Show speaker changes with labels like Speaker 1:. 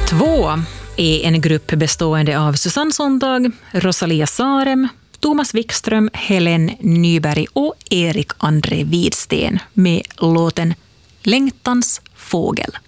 Speaker 1: 2 är en grupp bestående av Susanne Sontag, Rosalia Sarem, Thomas Wikström, Helen Nyberg och Erik André Widsten med låten Längtans fågel.